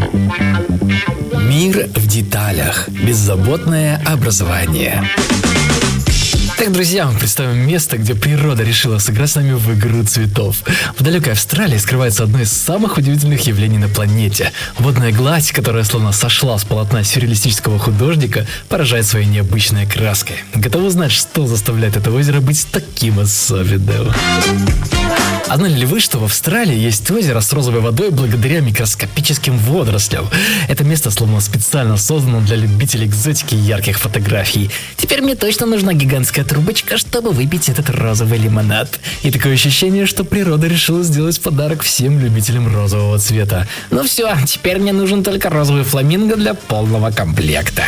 Мир в деталях. Беззаботное образование. Так, друзья, мы представим место, где природа решила сыграть с нами в игру цветов. В далекой Австралии скрывается одно из самых удивительных явлений на планете. Водная гладь, которая словно сошла с полотна сюрреалистического художника, поражает своей необычной краской. Готовы узнать, что заставляет это озеро быть таким особенным? А знали ли вы, что в Австралии есть озеро с розовой водой благодаря микроскопическим водорослям? Это место словно специально создано для любителей экзотики и ярких фотографий. Теперь мне точно нужна гигантская трубочка, чтобы выпить этот розовый лимонад. И такое ощущение, что природа решила сделать подарок всем любителям розового цвета. Ну все, теперь мне нужен только розовый фламинго для полного комплекта.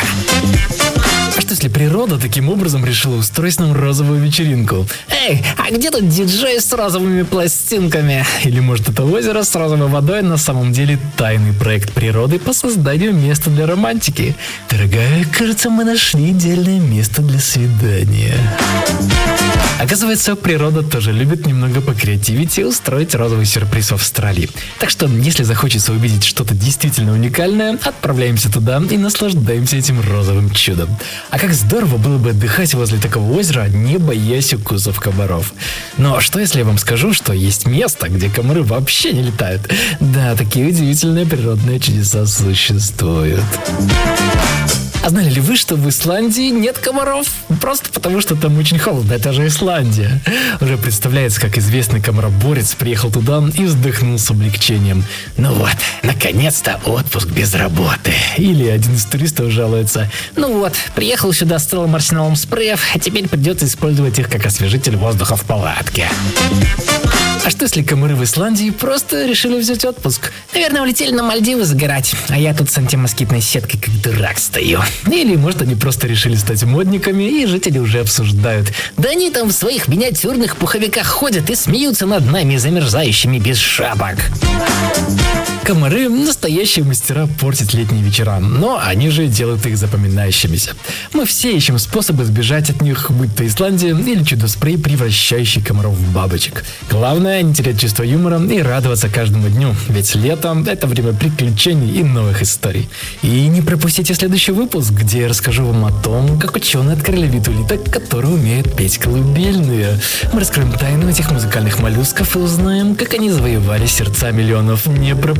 А что если природа таким образом решила устроить нам розовую вечеринку? Эй, а где тут диджей с розовыми пластинками? Или может это озеро с розовой водой на самом деле тайный проект природы по созданию места для романтики? Дорогая, кажется, мы нашли идеальное место для свидания. Оказывается, природа тоже любит немного покреативить и устроить розовый сюрприз в Австралии. Так что, если захочется увидеть что-то действительно уникальное, отправляемся туда и наслаждаемся этим розовым чудом. А как здорово было бы отдыхать возле такого озера, не боясь укусов комаров. Но что если я вам скажу, что есть место, где комары вообще не летают? Да, такие удивительные природные чудеса существуют. А знали ли вы, что в Исландии нет комаров? Просто потому, что там очень холодно, это же Исландия. Уже представляется, как известный комароборец приехал туда и вздохнул с облегчением. Ну вот, наконец-то отпуск без работы. Или один из туристов жалуется. Ну вот, приехал сюда с целым арсеналом спреев, а теперь придется использовать их как освежитель воздуха в палатке. А что если комары в Исландии просто решили взять отпуск? Наверное, улетели на Мальдивы загорать, а я тут с антимоскитной сеткой как дурак стою. Или, может, они просто решили стать модниками, и жители уже обсуждают. Да они там в своих миниатюрных пуховиках ходят и смеются над нами, замерзающими без шапок. Комары – настоящие мастера портить летние вечера, но они же делают их запоминающимися. Мы все ищем способы сбежать от них, будь то Исландия или чудо-спрей, превращающий комаров в бабочек. Главное – не терять чувство юмора и радоваться каждому дню, ведь лето – это время приключений и новых историй. И не пропустите следующий выпуск, где я расскажу вам о том, как ученые открыли вид улиток, которые умеют петь колыбельные. Мы раскроем тайну этих музыкальных моллюсков и узнаем, как они завоевали сердца миллионов. Не пропустите!